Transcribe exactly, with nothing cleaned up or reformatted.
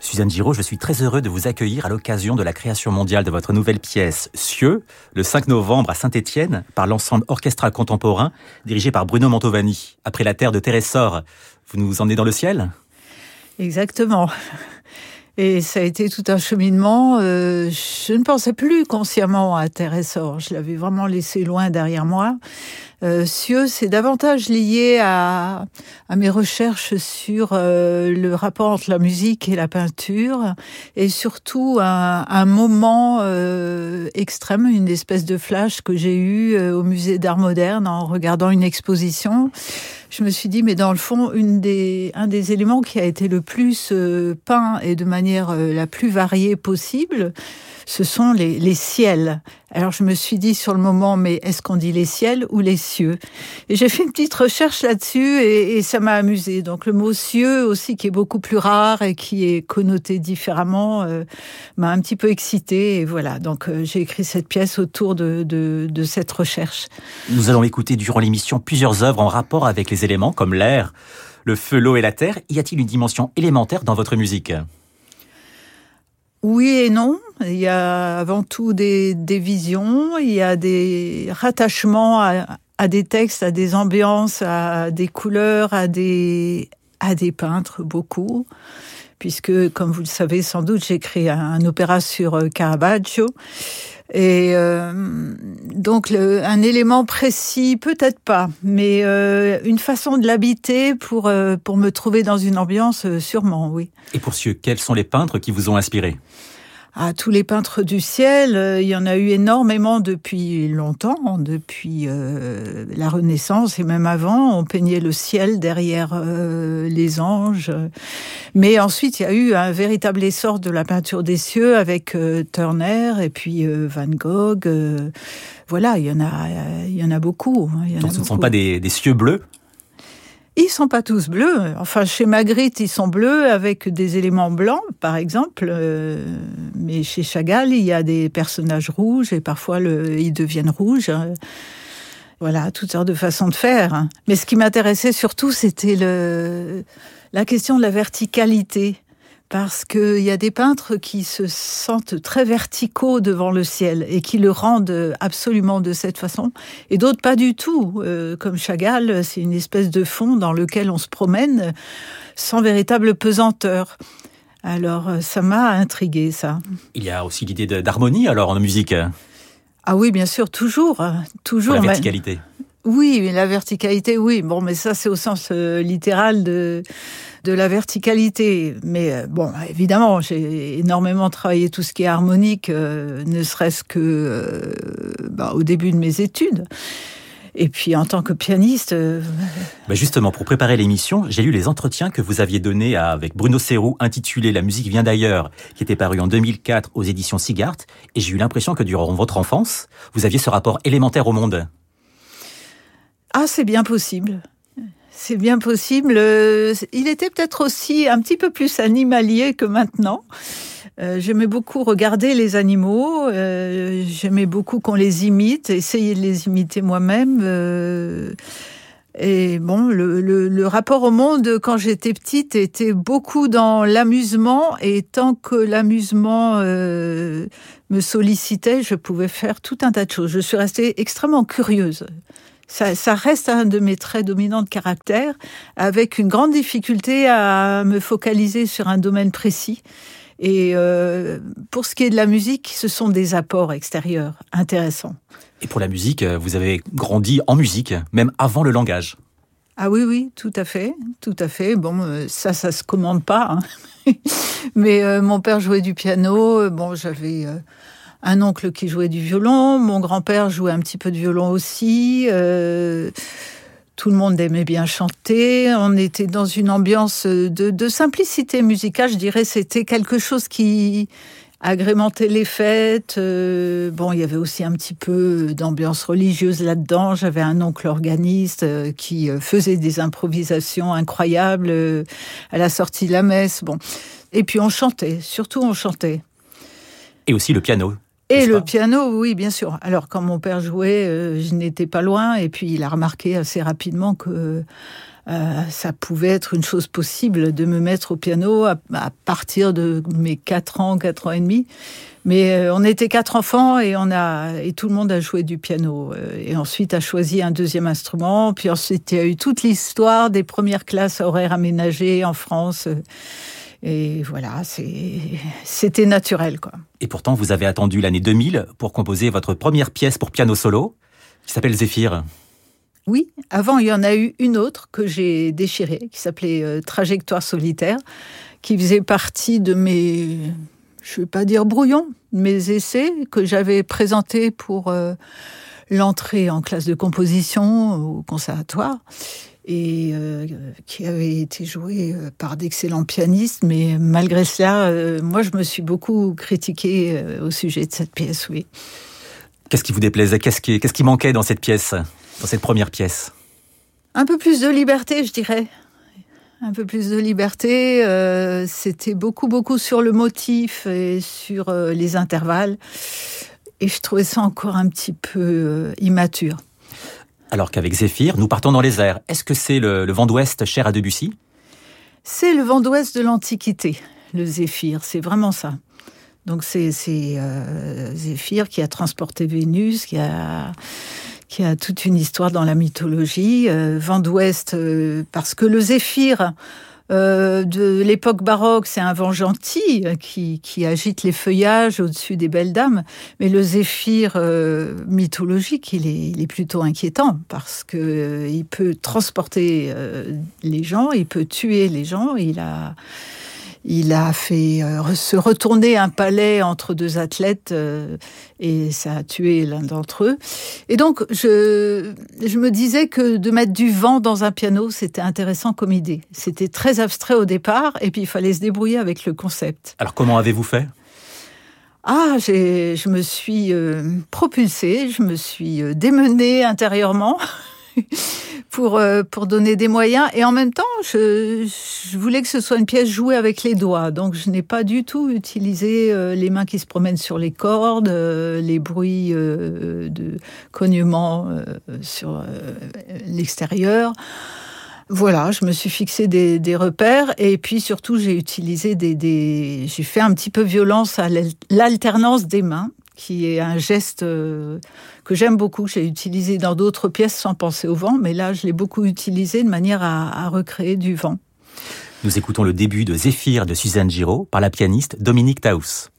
Suzanne Giraud, je suis très heureux de vous accueillir à l'occasion de la création mondiale de votre nouvelle pièce « Cieux », le cinq novembre à Saint-Étienne, par l'ensemble orchestral contemporain dirigé par Bruno Mantovani. Après la terre de Téressor, vous nous emmenez dans le ciel ? Exactement. Et ça a été tout un cheminement. Euh, je ne pensais plus consciemment à Téressor. Je l'avais vraiment laissé loin derrière moi. Euh, Cieux, c'est davantage lié à, à mes recherches sur euh, le rapport entre la musique et la peinture, et surtout un, un moment euh, extrême, une espèce de flash que j'ai eu euh, au musée d'art moderne en regardant une exposition. Je me suis dit, mais dans le fond, une des, un des éléments qui a été le plus euh, peint et de manière euh, la plus variée possible, ce sont les, les ciels. Alors je me suis dit sur le moment, mais est-ce qu'on dit les ciels ou les cieux ? Et j'ai fait une petite recherche là-dessus et, et ça m'a amusée. Donc le mot cieux aussi, qui est beaucoup plus rare et qui est connoté différemment, euh, m'a un petit peu excitée. Et voilà, donc euh, j'ai écrit cette pièce autour de, de, de cette recherche. Nous allons écouter durant l'émission plusieurs œuvres en rapport avec les éléments comme l'air, le feu, l'eau et la terre. Y a-t-il une dimension élémentaire dans votre musique ? Oui et non. Il y a avant tout des, des visions, il y a des rattachements à, à des textes, à des ambiances, à des couleurs, à des, à des peintres, beaucoup. Puisque, comme vous le savez sans doute, j'ai écrit un, un opéra sur Caravaggio. Et euh, donc, le, un élément précis, peut-être pas, mais euh, une façon de l'habiter pour, euh, pour me trouver dans une ambiance, euh, sûrement, oui. Et pour Cieux, quels sont les peintres qui vous ont inspiré ? Ah, tous les peintres du ciel, euh, il y en a eu énormément depuis longtemps, depuis euh, la Renaissance et même avant. On peignait le ciel derrière euh, les anges. Mais ensuite, il y a eu un véritable essor de la peinture des cieux avec euh, Turner et puis euh, Van Gogh. Euh, voilà, il y en a, euh, il y en a beaucoup. Il y en Donc a ce ne beaucoup. sont pas des, des cieux bleus ? Ils sont pas tous bleus. Enfin, chez Magritte, ils sont bleus avec des éléments blancs, par exemple. Euh, mais chez Chagall, il y a des personnages rouges et parfois le, ils deviennent rouges. Voilà, toutes sortes de façons de faire. Mais ce qui m'intéressait surtout, c'était le, la question de la verticalité. Parce qu'il y a des peintres qui se sentent très verticaux devant le ciel et qui le rendent absolument de cette façon, et d'autres pas du tout. Euh, comme Chagall, c'est une espèce de fond dans lequel on se promène sans véritable pesanteur. Alors, ça m'a intriguée, ça. Il y a aussi l'idée de, d'harmonie, alors, en musique. Ah oui, bien sûr, toujours. toujours. Pour la verticalité. Oui, mais la verticalité, oui. Bon, mais ça, c'est au sens euh, littéral de, de la verticalité. Mais euh, bon, évidemment, j'ai énormément travaillé tout ce qui est harmonique, euh, ne serait-ce que euh, bah, au début de mes études. Et puis, en tant que pianiste... Euh... Bah justement, pour préparer l'émission, j'ai lu les entretiens que vous aviez donnés à, avec Bruno Serroux, intitulé « La musique vient d'ailleurs », qui était paru en deux mille quatre aux éditions Sigart. Et j'ai eu l'impression que durant votre enfance, vous aviez ce rapport élémentaire au monde. Ah, c'est bien possible. C'est bien possible. Il était peut-être aussi un petit peu plus animalier que maintenant. Euh, j'aimais beaucoup regarder les animaux. Euh, j'aimais beaucoup qu'on les imite, essayer de les imiter moi-même. Euh, et bon, le, le, le rapport au monde, quand j'étais petite, était beaucoup dans l'amusement. Et tant que l'amusement euh, me sollicitait, je pouvais faire tout un tas de choses. Je suis restée extrêmement curieuse. Ça, ça reste un de mes traits dominants de caractère, avec une grande difficulté à me focaliser sur un domaine précis. Et euh, pour ce qui est de la musique, ce sont des apports extérieurs intéressants. Et pour la musique, vous avez grandi en musique, même avant le langage. Ah oui, oui, tout à fait, tout à fait. Bon, ça, ça se commande pas. Hein. Mais euh, mon père jouait du piano. Bon, j'avais... Euh, un oncle qui jouait du violon, mon grand-père jouait un petit peu de violon aussi, euh, tout le monde aimait bien chanter, on était dans une ambiance de, de simplicité musicale, je dirais, c'était quelque chose qui agrémentait les fêtes, euh, bon, il y avait aussi un petit peu d'ambiance religieuse là-dedans, j'avais un oncle organiste euh, qui faisait des improvisations incroyables euh, à la sortie de la messe, bon, et puis on chantait, surtout on chantait. Et aussi le piano. Et le piano, oui, bien sûr. Alors, quand mon père jouait, euh, je n'étais pas loin. Et puis, il a remarqué assez rapidement que, euh, ça pouvait être une chose possible de me mettre au piano à, à partir de mes quatre ans, quatre ans et demi. Mais euh, on était quatre enfants et on a et tout le monde a joué du piano euh, et ensuite a choisi un deuxième instrument. Puis ensuite il y a eu toute l'histoire des premières classes horaires aménagées en France. Euh, et voilà, c'est, c'était naturel, quoi. Et pourtant, vous avez attendu l'année deux mille pour composer votre première pièce pour piano solo, qui s'appelle Zéphyr. Oui, avant il y en a eu une autre que j'ai déchirée, qui s'appelait euh, Trajectoire solitaire, qui faisait partie de mes, je ne vais pas dire brouillons, mes essais que j'avais présentés pour euh, l'entrée en classe de composition au conservatoire, et euh, qui avait été joué euh, par d'excellents pianistes, mais malgré cela, euh, moi je me suis beaucoup critiquée euh, au sujet de cette pièce, oui. Qu'est-ce qui vous déplaisait ? Qu'est-ce qui, qu'est-ce qui manquait dans cette pièce ? Dans cette première pièce? Un peu plus de liberté, je dirais. Un peu plus de liberté. Euh, c'était beaucoup, beaucoup sur le motif et sur euh, les intervalles. Et je trouvais ça encore un petit peu euh, immature. Alors qu'avec Zéphyr, nous partons dans les airs. Est-ce que c'est le, le vent d'ouest cher à Debussy ? C'est le vent d'ouest de l'Antiquité, le Zéphyr. C'est vraiment ça. Donc c'est, c'est euh, Zéphyr qui a transporté Vénus, qui a... qui a toute une histoire dans la mythologie. Euh, vent d'ouest, euh, parce que le zéphyr euh, de l'époque baroque, c'est un vent gentil euh, qui, qui agite les feuillages au-dessus des belles dames. Mais le zéphyr euh, mythologique, il est, il est plutôt inquiétant parce que euh, il peut transporter euh, les gens, il peut tuer les gens. Il a... Il a fait euh, se retourner un palais entre deux athlètes euh, et ça a tué l'un d'entre eux. Et donc, je, je me disais que de mettre du vent dans un piano, c'était intéressant comme idée. C'était très abstrait au départ et puis il fallait se débrouiller avec le concept. Alors, comment avez-vous fait ? Ah, j'ai, je me suis euh, propulsée, je me suis euh, démenée intérieurement pour, euh, pour donner des moyens. Et en même temps, je, je voulais que ce soit une pièce jouée avec les doigts. Donc, je n'ai pas du tout utilisé euh, les mains qui se promènent sur les cordes, euh, les bruits euh, de cognement euh, sur euh, l'extérieur. Voilà, je me suis fixé des, des repères. Et puis, surtout, j'ai utilisé des, des... J'ai fait un petit peu violence à l'alternance des mains, qui est un geste euh, que j'aime beaucoup. J'ai utilisé dans d'autres pièces sans penser au vent, mais là, je l'ai beaucoup utilisé de manière à, à recréer du vent. Nous écoutons le début de Zéphyr de Suzanne Giraud par la pianiste Dominique Taus.